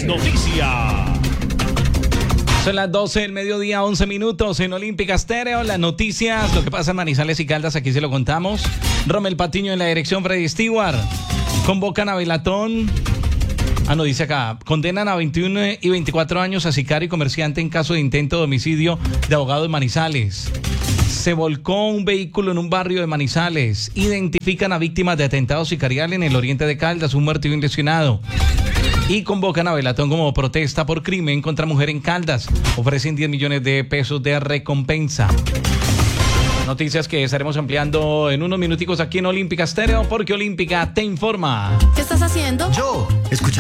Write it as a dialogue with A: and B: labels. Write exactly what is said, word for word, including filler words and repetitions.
A: es noticia.
B: Son las doce del mediodía, once minutos en Olímpica Estéreo. Las noticias, lo que pasa en Manizales y Caldas, aquí se lo contamos. Rommel Patiño en la dirección, Freddy Stewart. Convocan a Belatón. Ah, no, dice acá. Condenan a veintiuno y veinticuatro años a sicario y comerciante en caso de intento de homicidio de abogado en Manizales. Se volcó un vehículo en un barrio de Manizales. Identifican a víctimas de atentado sicarial en el oriente de Caldas, un muerto y un lesionado. Y convocan a Belatón como protesta por crimen contra mujer en Caldas. Ofrecen diez millones de pesos de recompensa. Noticias que estaremos ampliando en unos minuticos aquí en Olímpica Estéreo, porque Olímpica te informa.
C: ¿Qué estás haciendo?
D: Yo, escucha.